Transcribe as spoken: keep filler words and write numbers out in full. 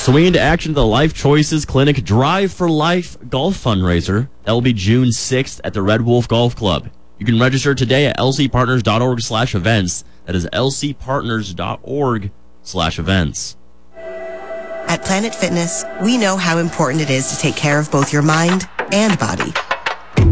Swing into action at the Life Choices Clinic Drive for Life Golf Fundraiser. That will be June sixth at the Red Wolf Golf Club. You can register today at lcpartners.org slash events. That is lcpartners.org slash events. At Planet Fitness, we know how important it is to take care of both your mind and body.